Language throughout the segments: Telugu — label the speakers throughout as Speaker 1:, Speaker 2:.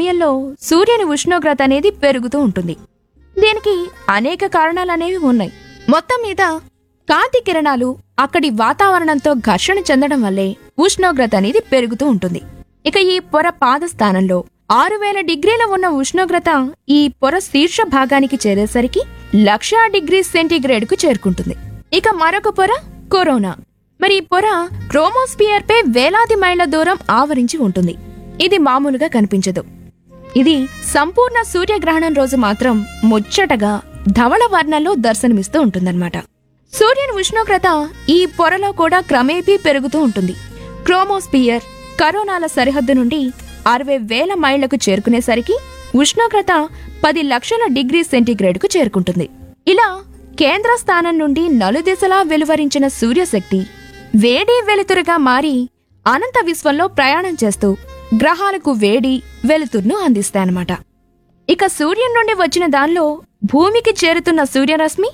Speaker 1: సమయంలో సూర్యుని ఉష్ణోగ్రత అనేది పెరుగుతూ ఉంటుంది. దీనికి అనేక కారణాలనేవి ఉన్నాయి. మొత్తం మీద కాంతి కిరణాలు అక్కడి వాతావరణంతో ఘర్షణ చెందడం వల్లే ఉష్ణోగ్రత అనేది పెరుగుతూ ఉంటుంది. ఇక ఈ పొర పాద స్థానంలో 6000 డిగ్రీల ఉన్న ఉష్ణోగ్రత ఈ పొర శీర్ష భాగానికి చేరేసరికి 1,00,000 డిగ్రీ సెంటీగ్రేడ్ కు చేరుకుంటుంది. ఇక మరొక పొర కరోనా. మరి ఈ పొర క్రోమోస్పియర్ పై వేలాది మైళ్ల దూరం ఆవరించి ఉంటుంది. ఇది మామూలుగా కనిపించదు. ఇది సంపూర్ణ సూర్యగ్రహణం రోజు మాత్రం ముచ్చటగా ధవళ వర్ణంలో దర్శనమిస్తూ ఉంటుందన్నమాట. సూర్యుని ఉష్ణోగ్రత ఈ పొరలో కూడా క్రమేపీ పెరుగుతూ ఉంటుంది. క్రోమోస్పియర్ కరోనాల సరిహద్దు నుండి 60,000 మైళ్లకు చేరుకునేసరికి ఉష్ణోగ్రత 10,00,000 డిగ్రీ సెంటీగ్రేడ్ కు చేరుకుంటుంది. ఇలా కేంద్ర స్థానం నుండి నలుదిశలా వెలువరించిన సూర్యశక్తి వేడి వెలుతురుగా మారి అనంత విశ్వంలో ప్రయాణం చేస్తూ గ్రహాలకు వేడి వెలుతురును అందిస్తాయన్నమాట. ఇక సూర్యుని నుండి వచ్చిన దానిలో భూమికి చేరుతున్న సూర్యరశ్మి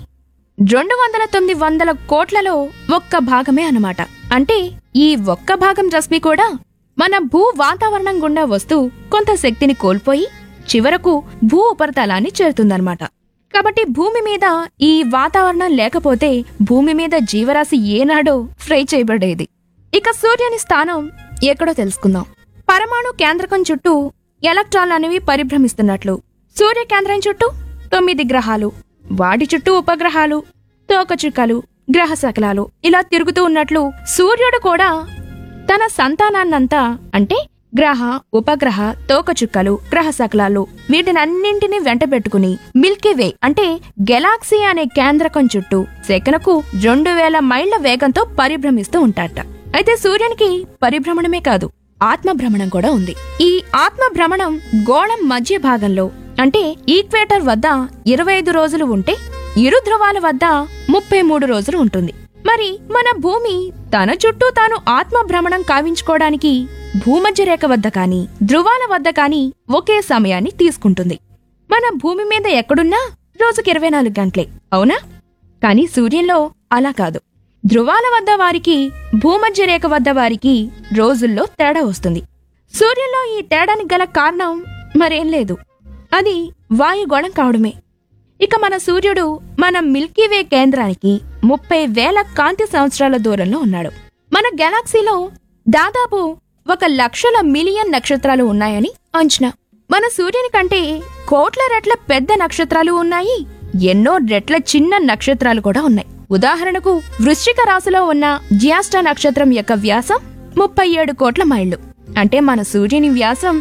Speaker 1: 200-900 కోట్లలో ఒక్క భాగమే అన్నమాట. అంటే ఈ ఒక్క భాగం రశ్మి కూడా మన భూ వాతావరణం గుండా వస్తూ కొంత శక్తిని కోల్పోయి చివరకు భూ ఉపరితలాన్ని చేరుతుందన్నమాట. కాబట్టి భూమి మీద ఈ వాతావరణం లేకపోతే భూమి మీద జీవరాశి ఏనాడో ఫ్రై చేయబడేది. ఇక సూర్యుని స్థానం ఎక్కడో తెలుసుకుందాం. పరమాణు కేంద్రకం చుట్టూ ఎలక్ట్రాన్లు అనేవి పరిభ్రమిస్తున్నట్లు సూర్య కేంద్రం చుట్టూ 9 గ్రహాలు, వాటి చుట్టూ ఉపగ్రహాలు, తోకచుక్కలు, గ్రహ శకలాలు ఇలా తిరుగుతూ ఉన్నట్లు సూర్యుడు కూడా తన సంతానాన్నంతా అంటే గ్రహ, ఉపగ్రహ, తోకచుక్కలు, గ్రహ శకలాలు వీటినన్నింటినీ వెంటబెట్టుకుని మిల్కీవే అంటే గెలాక్సీ అనే కేంద్రకం చుట్టూ సెకనుకు 2000 మైళ్ల వేగంతో పరిభ్రమిస్తూ ఉంటాడట. అయితే సూర్యునికి పరిభ్రమణమే కాదు, ఆత్మభ్రమణం కూడా ఉంది. ఈ ఆత్మభ్రమణం గోళం మధ్య భాగంలో అంటే ఈక్వేటర్ వద్ద 25 రోజులు ఉంటే ఇరు ధ్రువాల వద్ద 33 రోజులు ఉంటుంది. మరి మన భూమి తన చుట్టూ తాను ఆత్మభ్రమణం కావించుకోవడానికి భూమధ్య రేఖ వద్ద కాని ధ్రువాల వద్ద కాని ఒకే సమయాన్ని తీసుకుంటుంది. మన భూమి మీద ఎక్కడున్నా రోజుకి 24 గంటలే, అవునా? కాని సూర్యంలో అలా కాదు. ధ్రువాల వద్ద వారికి భూమధ్య రేఖ వద్ద వారికి రోజుల్లో తేడా వస్తుంది. సూర్యుల్లో ఈ తేడానికి గల కారణం మరేం లేదు, అది వాయుగోళం కావడమే. ఇక మన సూర్యుడు మన మిల్కీవే కేంద్రానికి 30,000 కాంతి సంవత్సరాల దూరంలో ఉన్నాడు. మన గెలాక్సీలో దాదాపు 1,00,000 మిలియన్ నక్షత్రాలు ఉన్నాయని అంచనా. మన సూర్యుని కంటే కోట్ల రెట్ల పెద్ద నక్షత్రాలు ఉన్నాయి, ఎన్నో రెట్ల చిన్న నక్షత్రాలు కూడా ఉన్నాయి. ఉదాహరణకు వృశ్చిక రాశిలో ఉన్న జ్యేష్ఠ నక్షత్రం యొక్క వ్యాసం 37 కోట్ల మైళ్లు. అంటే మన సూర్యుని వ్యాసం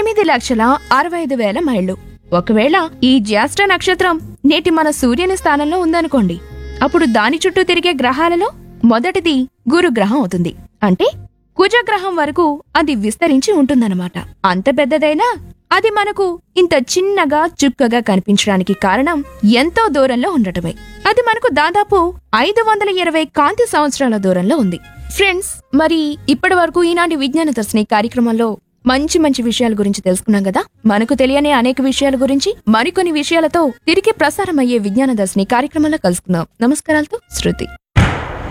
Speaker 1: 8,65,000 మైళ్లు. ఒకవేళ ఈ జ్యేష్ఠ నక్షత్రం నేటి మన సూర్యుని స్థానంలో ఉందనుకోండి, అప్పుడు దాని చుట్టూ తిరిగే గ్రహాలలో మొదటిది గురుగ్రహం అవుతుంది. అంటే కుజగ్రహం వరకు అది విస్తరించి ఉంటుందన్నమాట. అంత పెద్దదైనా అది మనకు ఇంత చిన్నగా చుక్కగా కనిపించడానికి కారణం ఎంతో దూరంలో ఉండటమే. అది మనకు దాదాపు 520 కాంతి సంవత్సరాల దూరంలో ఉంది. ఫ్రెండ్స్, మరి ఇప్పటి వరకు ఈనాటి విజ్ఞాన దర్శిని కార్యక్రమంలో మంచి విషయాల గురించి తెలుసుకున్నాం కదా. మనకు తెలియని అనేక విషయాల గురించి మరికొన్ని విషయాలతో తిరిగి ప్రసారమయ్యే విజ్ఞాన దర్శిని కార్యక్రమంలో కలుసుకుందాం. నమస్కారాలతో శృతి.